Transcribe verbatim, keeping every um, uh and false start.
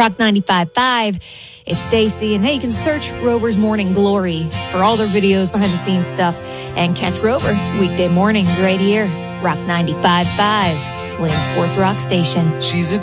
Rock ninety-five point five. It's Stacy, and hey, you can search Rover's Morning Glory for all their videos, behind-the-scenes stuff, and catch Rover weekday mornings right here. Rock ninety-five point five, Williams Sports Rock Station. She's a